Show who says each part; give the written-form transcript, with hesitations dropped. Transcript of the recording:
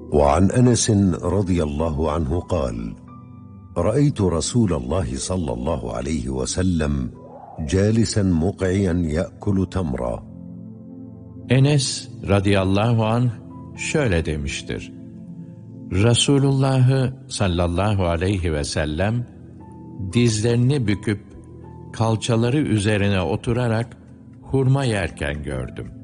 Speaker 1: وعن أنس رضي الله عنه قال: رأيت رسول الله صلى الله عليه وسلم جالسا مقعيا يأكل تمرا.
Speaker 2: Enes radıyallahu anh şöyle demiştir: Resulullah'ı sallallahu aleyhi ve sellem dizlerini büküp kalçaları üzerine oturarak hurma yerken gördüm.